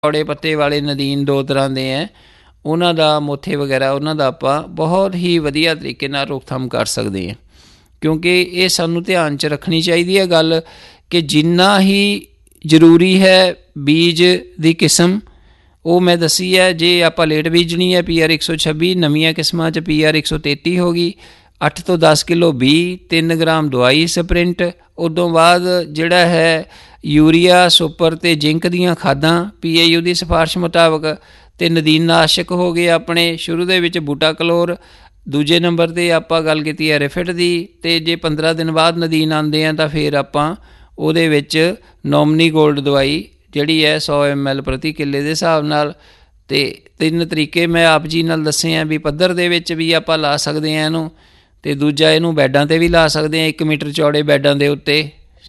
ਚੌੜੇ ਪੱਤੇ ਵਾਲੇ ਨਦੀਨ 2 ਤਰ੍ਹਾਂ ਦੇ ਹੈ, ਉਹਨਾਂ ਦਾ ਮੋਥੇ ਵਗੈਰਾ ਉਹਨਾਂ ਦਾ ਆਪਾਂ ਬਹੁਤ ਹੀ ਵਧੀਆ ਤਰੀਕੇ ਨਾਲ ਰੋਕਥਾਮ ਕਰ ਸਕਦੇ ਹਾਂ। ਕਿਉਂਕਿ ਇਹ ਸਾਨੂੰ ਧਿਆਨ 'ਚ ਰੱਖਣੀ ਚਾਹੀਦੀ ਹੈ ਗੱਲ ਕਿ ਜਿੰਨਾ ਹੀ ਜ਼ਰੂਰੀ ਹੈ ਬੀਜ ਦੀ ਕਿਸਮ ਉਹ ਮੈਂ ਦੱਸੀ ਹੈ। ਜੇ ਆਪਾਂ ਲੇਟ ਬੀਜਣੀ ਹੈ PR 126, ਨਵੀਆਂ ਕਿਸਮਾਂ 'ਚ PR 133 ਹੋ ਗਈ। 8 ਤੋਂ 10 ਕਿਲੋ ਬੀਜ, 3 ਗ੍ਰਾਮ ਦਵਾਈ ਸਪਰਿੰਟ, ਉਦੋਂ ਬਾਅਦ ਜਿਹੜਾ ਹੈ ਯੂਰੀਆ, ਸੁਪਰ ਅਤੇ ਜ਼ਿੰਕ ਦੀਆਂ ਖਾਦਾਂ PAU ਦੀ ਸਿਫਾਰਿਸ਼ ਮੁਤਾਬਕ, ਅਤੇ ਨਦੀਨਨਾਸ਼ਕ ਹੋ ਗਏ ਆਪਣੇ ਸ਼ੁਰੂ ਦੇ ਵਿੱਚ ਬੂਟਾ ਕਲੋਰ। ਦੂਜੇ ਨੰਬਰ 'ਤੇ ਆਪਾਂ ਗੱਲ ਕੀਤੀ ਹੈ ਰਿਫਿਟ ਦੀ, ਅਤੇ ਜੇ 15 ਦਿਨ ਬਾਅਦ ਨਦੀਨ ਆਉਂਦੇ ਆ ਤਾਂ ਫਿਰ ਆਪਾਂ ਉਹਦੇ ਵਿੱਚ ਨੋਮਨੀ ਗੋਲਡ ਦਵਾਈ ਜਿਹੜੀ ਹੈ 100 ml ਪ੍ਰਤੀ ਕਿੱਲੇ ਦੇ ਹਿਸਾਬ ਨਾਲ। ਅਤੇ 3 ਤਰੀਕੇ ਮੈਂ ਆਪ ਜੀ ਨਾਲ ਦੱਸੇ ਆ ਵੀ ਪੱਧਰ ਦੇ ਵਿੱਚ ਵੀ ਆਪਾਂ ਲਾ ਸਕਦੇ ਹਾਂ ਇਹਨੂੰ, ਅਤੇ ਦੂਜਾ ਇਹਨੂੰ ਬੈਡਾਂ 'ਤੇ ਵੀ ਲਾ ਸਕਦੇ ਹਾਂ। 1 ਮੀਟਰ ਚੌੜੇ ਬੈਡਾਂ ਦੇ ਉੱਤੇ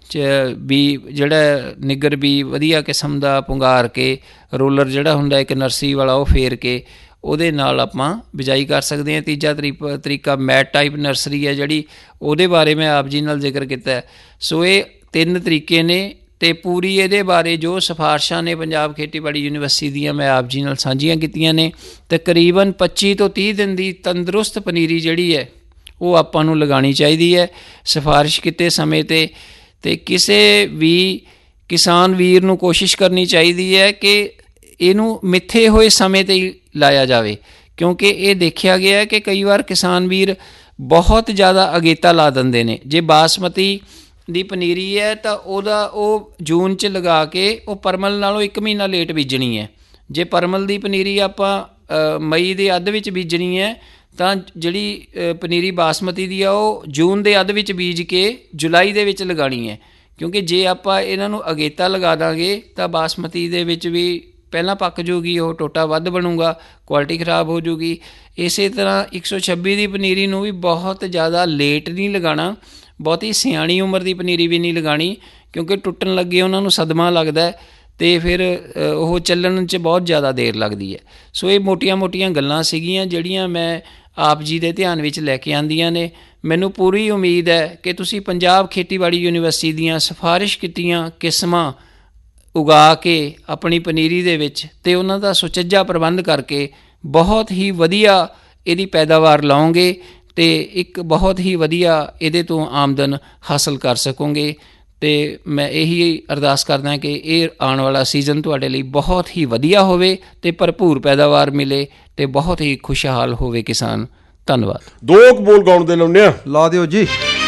ਬੀ ਜਿਹੜਾ ਨਿੱਗਰ ਬੀ ਵਧੀਆ ਕਿਸਮ ਦਾ ਪੁੰਗਾਰ ਕੇ, ਰੋਲਰ ਜਿਹੜਾ ਹੁੰਦਾ ਇੱਕ ਨਰਸਰੀ ਵਾਲਾ ਉਹ ਫੇਰ ਕੇ ਉਹਦੇ ਨਾਲ ਆਪਾਂ ਬਿਜਾਈ ਕਰ ਸਕਦੇ ਹਾਂ। ਤੀਜਾ ਤਰੀਕਾ ਮੈਟ ਟਾਈਪ ਨਰਸਰੀ ਹੈ ਜਿਹੜੀ, ਉਹਦੇ ਬਾਰੇ ਮੈਂ ਆਪ ਜੀ ਨਾਲ ਜ਼ਿਕਰ ਕੀਤਾ। ਸੋ ਇਹ 3 ਤਰੀਕੇ ਨੇ, ਅਤੇ ਪੂਰੀ ਇਹਦੇ ਬਾਰੇ ਜੋ ਸਿਫਾਰਸ਼ਾਂ ਨੇ ਪੰਜਾਬ ਖੇਤੀਬਾੜੀ ਯੂਨੀਵਰਸਿਟੀ ਦੀਆਂ ਮੈਂ ਆਪ ਜੀ ਨਾਲ ਸਾਂਝੀਆਂ ਕੀਤੀਆਂ ਨੇ। ਤਕਰੀਬਨ 25 ਤੋਂ 30 ਦਿਨ ਦੀ ਤੰਦਰੁਸਤ ਪਨੀਰੀ ਜਿਹੜੀ ਹੈ ਉਹ ਆਪਾਂ ਨੂੰ ਲਗਾਉਣੀ ਚਾਹੀਦੀ ਹੈ ਸਿਫਾਰਿਸ਼ ਕੀਤੇ ਸਮੇਂ 'ਤੇ। ਅਤੇ ਕਿਸੇ ਵੀ ਕਿਸਾਨ ਵੀਰ ਨੂੰ ਕੋਸ਼ਿਸ਼ ਕਰਨੀ ਚਾਹੀਦੀ ਹੈ ਕਿ ਇਹਨੂੰ ਮਿੱਥੇ ਹੋਏ ਸਮੇਂ 'ਤੇ ਹੀ ਲਾਇਆ ਜਾਵੇ, ਕਿਉਂਕਿ ਇਹ ਦੇਖਿਆ ਗਿਆ ਕਿ ਕਈ ਵਾਰ ਕਿਸਾਨ ਵੀਰ ਬਹੁਤ ਜ਼ਿਆਦਾ ਅਗੇਤਾ ਲਾ ਦਿੰਦੇ ਨੇ। ਜੇ ਬਾਸਮਤੀ ਦੀ ਪਨੀਰੀ ਹੈ ਤਾਂ ਉਹ ਜੂਨ 'ਚ ਲਗਾ ਕੇ ਉਹ ਪਰਮਲ ਨਾਲੋਂ 1 ਮਹੀਨਾ ਲੇਟ ਬੀਜਣੀ ਹੈ। ਜੇ ਪਰਮਲ ਦੀ ਪਨੀਰੀ ਆਪਾਂ ਮਈ ਦੇ ਅੱਧ ਵਿੱਚ ਬੀਜਣੀ ਹੈ ਤਾਂ ਜਿਹੜੀ ਪਨੀਰੀ ਬਾਸਮਤੀ ਦੀ ਆ ਉਹ ਜੂਨ ਦੇ ਅੱਧ ਵਿੱਚ ਬੀਜ ਕੇ ਜੁਲਾਈ ਦੇ ਵਿੱਚ ਲਗਾਉਣੀ ਹੈ। ਕਿਉਂਕਿ ਜੇ ਆਪਾਂ ਇਹਨਾਂ ਨੂੰ ਅਗੇਤਾ ਲਗਾ ਦਾਂਗੇ ਤਾਂ ਬਾਸਮਤੀ ਦੇ ਵਿੱਚ ਵੀ ਪਹਿਲਾਂ ਪੱਕ ਜੂਗੀ, ਉਹ ਟੋਟਾ ਵੱਧ ਬਣੂਗਾ, ਕੁਆਲਿਟੀ ਖ਼ਰਾਬ ਹੋ ਜੂਗੀ। ਇਸੇ ਤਰ੍ਹਾਂ 126 ਦੀ ਪਨੀਰੀ ਨੂੰ ਵੀ ਬਹੁਤ ਜ਼ਿਆਦਾ ਲੇਟ ਨਹੀਂ ਲਗਾਉਣਾ, ਬਹੁਤੀ ਸਿਆਣੀ ਉਮਰ ਦੀ ਪਨੀਰੀ ਵੀ ਨਹੀਂ ਲਗਾਉਣੀ, ਕਿਉਂਕਿ ਟੁੱਟਣ ਲੱਗੇ ਉਹਨਾਂ ਨੂੰ ਸਦਮਾ ਲੱਗਦਾ ਅਤੇ ਫਿਰ ਉਹ ਚੱਲਣ 'ਚ ਬਹੁਤ ਜ਼ਿਆਦਾ ਦੇਰ ਲੱਗਦੀ ਹੈ। ਸੋ ਇਹ ਮੋਟੀਆਂ ਗੱਲਾਂ ਸੀਗੀਆਂ ਜਿਹੜੀਆਂ ਮੈਂ ਆਪ ਜੀ ਦੇ ਧਿਆਨ ਵਿੱਚ ਲੈ ਕੇ ਆਉਂਦੀਆਂ ਨੇ। ਮੈਨੂੰ ਪੂਰੀ ਉਮੀਦ ਹੈ ਕਿ ਤੁਸੀਂ ਪੰਜਾਬ ਖੇਤੀਬਾੜੀ ਯੂਨੀਵਰਸਿਟੀ ਦੀਆਂ ਸਿਫਾਰਿਸ਼ ਕੀਤੀਆਂ ਕਿਸਮਾਂ ਉਗਾ ਕੇ ਆਪਣੀ ਪਨੀਰੀ ਦੇ ਵਿੱਚ ਅਤੇ ਉਹਨਾਂ ਦਾ ਸੁਚੱਜਾ ਪ੍ਰਬੰਧ ਕਰਕੇ ਬਹੁਤ ਹੀ ਵਧੀਆ ਇਹਦੀ ਪੈਦਾਵਾਰ ਲਓਗੇ ਅਤੇ ਇੱਕ ਬਹੁਤ ਹੀ ਵਧੀਆ ਇਹਦੇ ਤੋਂ ਆਮਦਨ ਹਾਸਲ ਕਰ ਸਕੋਗੇ। ਅਤੇ ਮੈਂ ਇਹੀ ਅਰਦਾਸ ਕਰਦਾ ਕਿ ਇਹ ਆਉਣ ਵਾਲਾ ਸੀਜ਼ਨ ਤੁਹਾਡੇ ਲਈ ਬਹੁਤ ਹੀ ਵਧੀਆ ਹੋਵੇ ਅਤੇ ਭਰਪੂਰ ਪੈਦਾਵਾਰ ਮਿਲੇ ਅਤੇ ਬਹੁਤ ਹੀ ਖੁਸ਼ਹਾਲ ਹੋਵੇ ਕਿਸਾਨ। ਧੰਨਵਾਦ। 2 ਬੋਲ ਗਾਉਣ ਦੇ ਲਾਉਂਦੇ ਆ, ਲਾ ਦਿਓ ਜੀ।